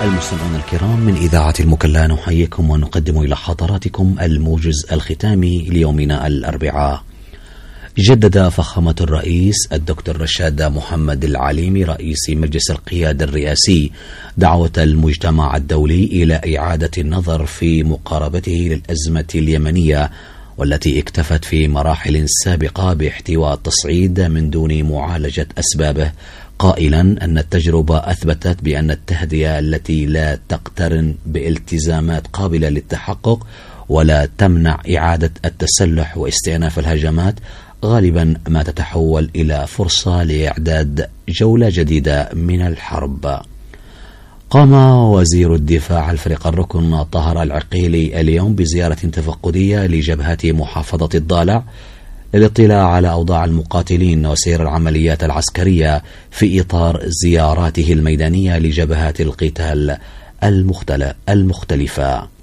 المستمعون الكرام من إذاعة المكلا نحييكم ونقدم إلى حضراتكم الموجز الختامي ليومنا الأربعاء. جدد فخامة الرئيس الدكتور رشاد محمد العليمي رئيس مجلس القيادة الرئاسي دعوة المجتمع الدولي إلى إعادة النظر في مقاربته للأزمة اليمنية، والتي اكتفت في مراحل سابقة باحتواء التصعيد من دون معالجة أسبابه، قائلا أن التجربة أثبتت بأن التهدئة التي لا تقترن بالتزامات قابلة للتحقق ولا تمنع إعادة التسلح واستئناف الهجمات غالبا ما تتحول إلى فرصة لإعداد جولة جديدة من الحرب. قام وزير الدفاع الفريق الركن طاهر العقيلي اليوم بزيارة تفقدية لجبهة محافظة الضالع للاطلاع على أوضاع المقاتلين وسير العمليات العسكرية في إطار زياراته الميدانية لجبهات القتال المختلفة.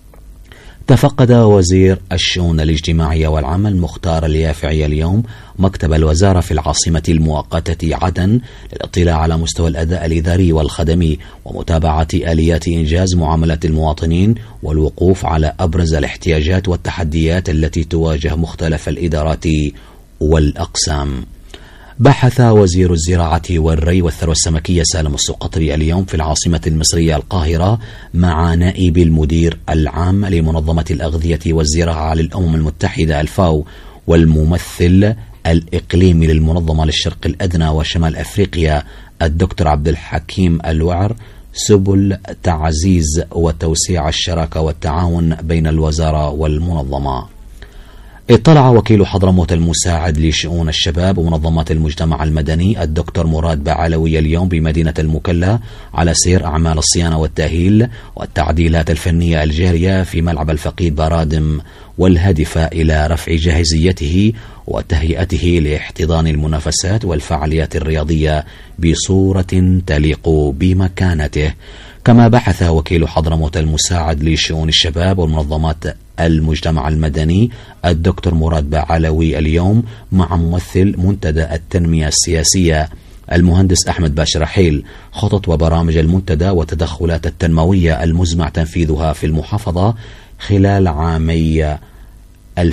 تفقد وزير الشؤون الاجتماعية والعمل مختار اليافعي اليوم مكتب الوزارة في العاصمة المؤقتة عدن للاطلاع على مستوى الأداء الإداري والخدمي ومتابعة آليات إنجاز معاملات المواطنين والوقوف على أبرز الاحتياجات والتحديات التي تواجه مختلف الإدارات والأقسام. بحث وزير الزراعة والري والثروة السمكية سالم السقطري اليوم في العاصمة المصرية القاهرة مع نائب المدير العام لمنظمة الأغذية والزراعة للأمم المتحدة الفاو والممثل الإقليمي للمنظمة للشرق الأدنى وشمال أفريقيا الدكتور عبد الحكيم الوعر سبل تعزيز وتوسيع الشراكة والتعاون بين الوزارة والمنظمة. اطلع وكيل حضرموت المساعد لشؤون الشباب ومنظمات المجتمع المدني الدكتور مراد بعلوي اليوم بمدينة المكلا على سير أعمال الصيانة والتأهيل والتعديلات الفنية الجارية في ملعب الفقيد برادم، والهادفة إلى رفع جاهزيته وتهيئته لاحتضان المنافسات والفعاليات الرياضية بصورة تليق بمكانته. كما بحث وكيل حضرموت المساعد لشؤون الشباب والمنظمات المجتمع المدني الدكتور مراد بعلوي اليوم مع ممثل منتدى التنمية السياسية المهندس أحمد باشرحيل خطط وبرامج المنتدى والتدخلات التنموية المزمع تنفيذها في المحافظة خلال عامي 2026-2027.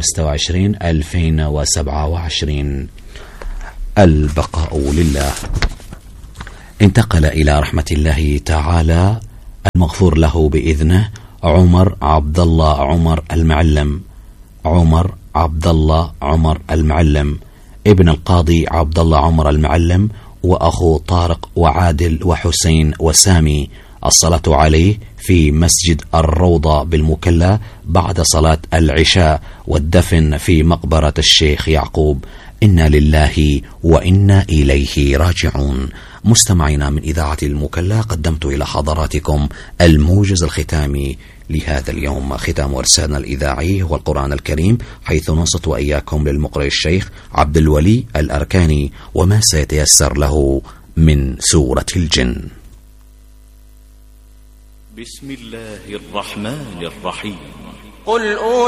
البقاء لله. انتقل إلى رحمة الله تعالى المغفور له بإذنه عمر عبد الله عمر المعلم، عمر عبد الله عمر المعلم ابن القاضي عبد الله عمر المعلم وأخو طارق وعادل وحسين وسامي، الصلاة عليه في مسجد الروضة بالمكلا بعد صلاة العشاء، والدفن في مقبرة الشيخ يعقوب. إنا لله وإنا إليه راجعون. مستمعينا من إذاعة المكلا، قدمت إلى حضراتكم الموجز الختامي لهذا اليوم. ختام إرسالنا الإذاعي هو القرآن الكريم، حيث نصت وإياكم للمقرئ الشيخ عبد الولي الأركاني وما سيتيسر له من سورة الجن. بسم الله الرحمن الرحيم. قل